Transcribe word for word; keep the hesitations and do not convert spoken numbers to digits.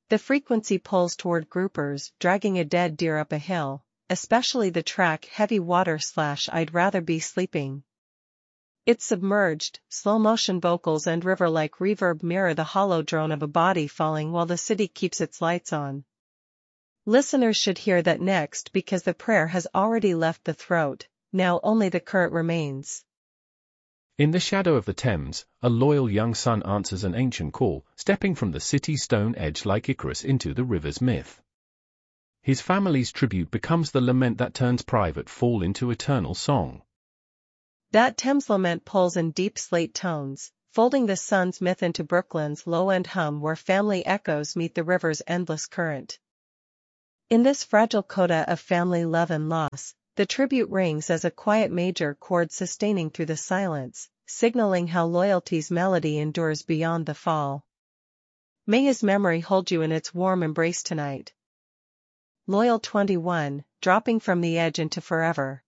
The frequency pulls toward groupers, dragging a dead deer up a hill, especially the track heavy water slash I'd rather be sleeping. Its submerged, slow-motion vocals and river-like reverb mirror the hollow drone of a body falling while the city keeps its lights on. Listeners should hear that next because the prayer has already left the throat, now only the current remains. In the shadow of the Thames, a loyal young son answers an ancient call, stepping from the city's stone edge like Icarus into the river's myth. His family's tribute becomes the lament that turns private fall into eternal song. That Thames lament pulls in deep slate tones, folding the son's myth into Brooklyn's low-end hum where family echoes meet the river's endless current. In this fragile coda of family love and loss, the tribute rings as a quiet major chord sustaining through the silence, signaling how loyalty's melody endures beyond the fall. May his memory hold you in its warm embrace tonight. Loyal twenty-one, dropping from the edge into forever.